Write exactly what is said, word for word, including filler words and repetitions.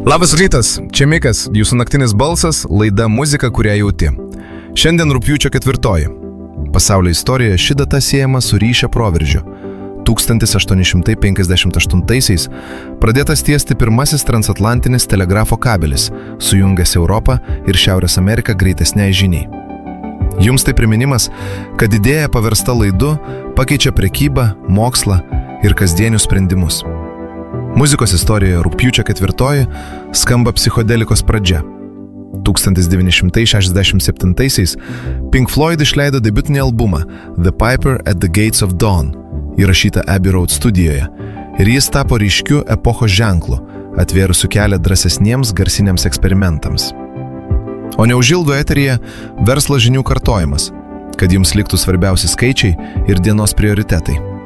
Labas rytas, čia Mikas, jūsų naktinis balsas, laida muzika, kurią jauti. Šiandien rugpjūčio ketvirtoji. Pasaulio istorijoje ši data siejama su ryšio proveržiu. tūkstantis aštuoni šimtai penkiasdešimt aštuntaisiais pradėtas tiesti pirmasis transatlantinis telegrafo kabelis, sujungęs Europą ir Šiaurės Ameriką greitesniai žiniai. Jums tai priminimas, kad idėja paversta laidu pakeičia prekybą, mokslą ir kasdienius sprendimus. Muzikos istorijoje rugpjūčio ketvirtoji skamba psichodelikos pradžia. tūkstantis devyni šimtai šešiasdešimt septintaisiais Pink Floyd išleido debiutinį albumą The Piper at the Gates of Dawn, įrašytą Abbey Road studijoje, ir jis tapo ryškiu epochos ženklu, atvėrusiu kelią drąsesniems garsiniams eksperimentams. O neužilgo eteryje verslo žinių kartojimas, kad jums liktų svarbiausi skaičiai ir dienos prioritetai.